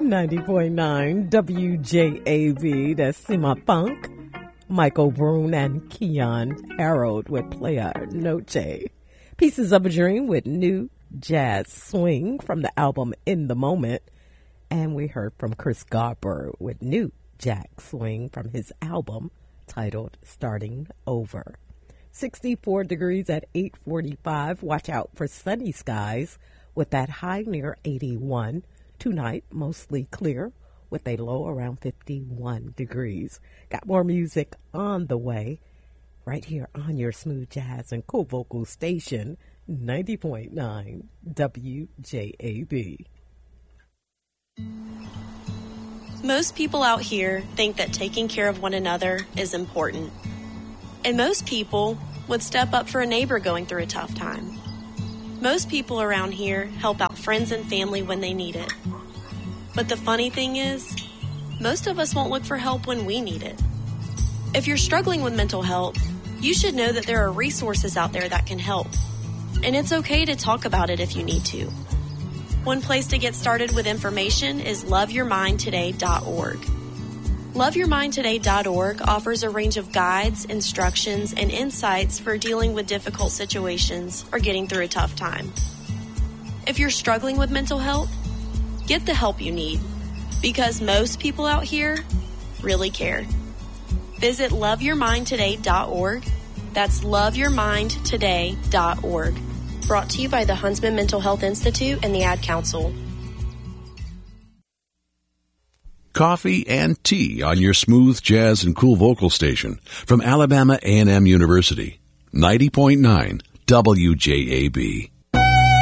90.9 WJAB, that's Sima Funk, Michael Brune and Keon Harold with Playa Noche. Pieces of a Dream with new jazz swing from the album In the Moment. And we heard from Chris Garber with new jack swing from his album titled Starting Over. 64 degrees at 8:45. Watch out for sunny skies with that high near 81. Tonight, mostly clear with a low around 51 degrees. Got more music on the way right here on your smooth jazz and cool vocal station, 90.9 WJAB. Most people out here think that taking care of one another is important. And most people would step up for a neighbor going through a tough time. Most people around here help out friends and family when they need it. But the funny thing is, most of us won't look for help when we need it. If you're struggling with mental health, you should know that there are resources out there that can help. And it's okay to talk about it if you need to. One place to get started with information is loveyourmindtoday.org. Loveyourmindtoday.org offers a range of guides, instructions, and insights for dealing with difficult situations or getting through a tough time. If you're struggling with mental health, get the help you need, because most people out here really care. Visit loveyourmindtoday.org. That's loveyourmindtoday.org. Brought to you by the Huntsman Mental Health Institute and the Ad Council. Coffee and tea on your smooth jazz and cool vocal station from Alabama A&M University, 90.9 WJAB.